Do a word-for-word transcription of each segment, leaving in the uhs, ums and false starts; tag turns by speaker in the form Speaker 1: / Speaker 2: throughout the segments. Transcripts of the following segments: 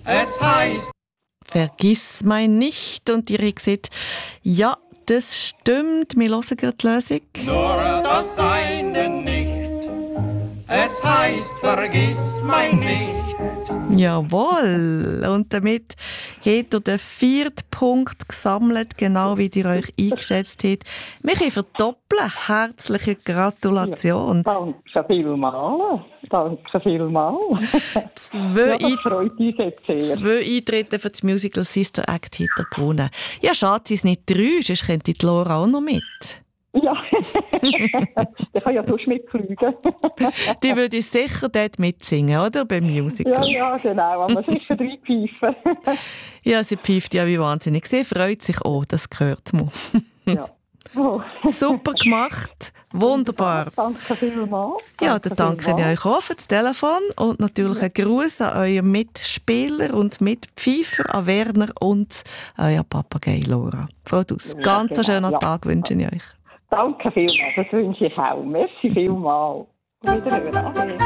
Speaker 1: Es heißt,
Speaker 2: «Vergiss mein nicht». Und ihr habt gesagt, ja, das stimmt. Wir hören gerade die Lösung.
Speaker 1: nur das eine nicht. Es heißt, vergiss mein nicht.
Speaker 2: Jawohl. Und damit habt ihr den vierten Punkt gesammelt, genau wie ihr euch eingeschätzt habt. Wir können verdoppeln. Herzliche Gratulation.
Speaker 3: Ja, danke vielmals. Danke vielmals.
Speaker 2: Zwei,
Speaker 3: Ja, das freut uns jetzt sehr.
Speaker 2: zwei Eintritte für das Musical Sister Act hat er gewonnen. Ja, schade, sie ist nicht drei, sonst könnte die Laura auch noch mit.
Speaker 3: Ja, ich kann ja sonst mitfliegen.
Speaker 2: Die würde sicher dort mitsingen, oder? Beim Musical.
Speaker 3: Ja, ja, genau. Aber sicher drei Pfeifen.
Speaker 2: Ja, sie pfeift ja wie wahnsinnig. Sie freut sich auch, das gehört man.
Speaker 3: Ja. Oh.
Speaker 2: Super gemacht, wunderbar.
Speaker 3: Danke vielmals.
Speaker 2: Ja, dann danke ich euch auch für das Telefon und natürlich einen Gruß an euren Mitspieler und Mitpfeifer, an Werner und euer Papagei Laura. Frau Dus,
Speaker 3: Ja,
Speaker 2: ganz
Speaker 3: genau,
Speaker 2: schönen
Speaker 3: ja.
Speaker 2: Tag wünsche ich euch.
Speaker 3: Danke vielmals, das wünsche ich auch. Merci vielmals. Wiederhören.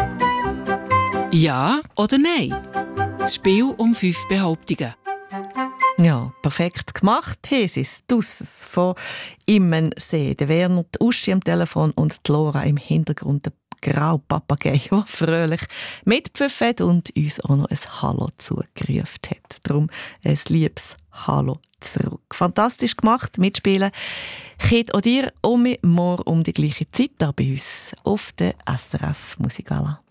Speaker 4: Ja oder nein? Das Spiel um fünf Behauptungen.
Speaker 2: Ja, perfekt gemacht. Hier ist es von Immensee. Der Werner, die Uschi am Telefon und die Laura im Hintergrund, der graue Papagei, der fröhlich mitgepfiffen hat und uns auch noch ein Hallo zugerufen hat. Darum ein liebes Hallo zurück. Fantastisch gemacht, mitspielen. Geht auch dir um morgen um die gleiche Zeit da bei uns auf der S R F Musikala.